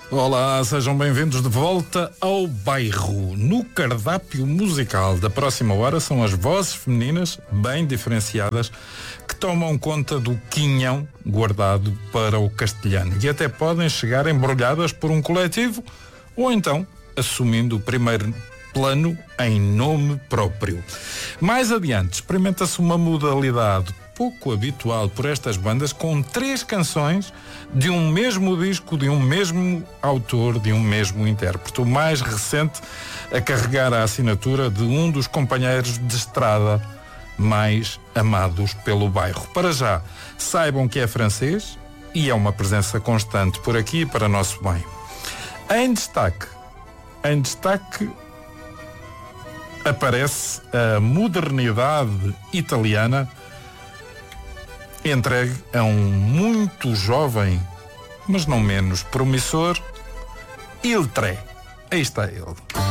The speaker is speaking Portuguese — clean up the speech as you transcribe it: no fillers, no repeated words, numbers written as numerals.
Olá, sejam bem-vindos de volta ao Bairro. No cardápio musical da próxima hora são as vozes femininas, bem diferenciadas, que tomam conta do quinhão guardado para o castelhano e até podem chegar embrulhadas por um coletivo ou então assumindo o primeiro plano em nome próprio. Mais adiante, experimenta-se uma modalidade pouco habitual por estas bandas, com 3 canções de um mesmo disco, de um mesmo autor, de um mesmo intérprete. O mais recente a carregar a assinatura de um dos companheiros de estrada mais amados pelo bairro. Para já, saibam que é francês e é uma presença constante por aqui para nosso bem. Em destaque aparece a modernidade italiana entregue a um muito jovem, mas não menos promissor, Il Tre. Aí está ele.